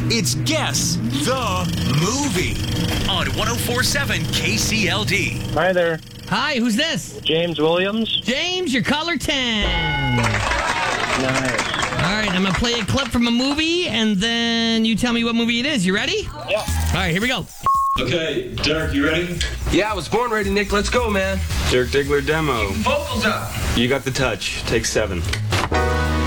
It's Guess the Movie on 104.7 KCLD. Hi there. Hi, who's this? James Williams. James, you're caller 10. Nice. All right, I'm going to play a clip from a movie, and then you tell me what movie it is. You ready? Yeah. All right, here we go. Okay, Dirk, you ready? Yeah, I was born ready, Nick. Let's go, man. Dirk Diggler demo. Vocals up. You got the touch. Take 7.